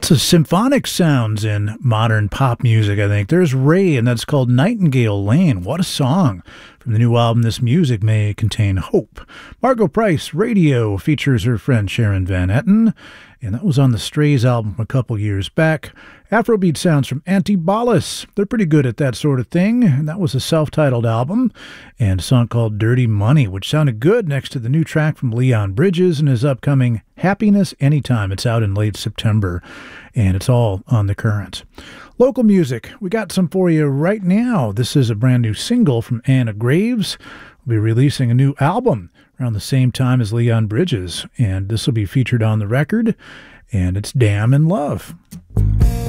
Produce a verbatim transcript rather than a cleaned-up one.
Lots of symphonic sounds in modern pop music, I think. There's Ray, and that's called Nightingale Lane. What a song. From the new album, This Music May Contain Hope. Margo Price, Radio, features her friend Sharon Van Etten, and that was on the Strays album from a couple years back. Afrobeat sounds from Antibalas. They're pretty good at that sort of thing, and that was a self-titled album, and a song called Dirty Money, which sounded good next to the new track from Leon Bridges and his upcoming Happiness Anytime. It's out in late September, and it's all on The Current. Local music, we got some for you right now. This is a brand new single from Anna Graves. We'll be releasing a new album around the same time as Leon Bridges, and this will be featured on the record, and it's Damn in Love.